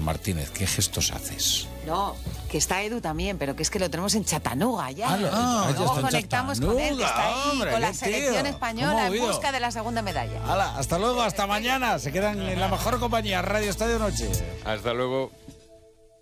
Martínez, ¿qué gestos haces? No, que está Edu también, pero que es que lo tenemos en Chattanooga ya. Ya Luego está en conectamos con él, que está ahí Hombre, con la qué selección tío. española ¿Cómo en vio? busca de la segunda medalla. Hala, hasta luego, hasta mañana. Se quedan en la mejor compañía, Radio Estadio Noche. Hasta luego.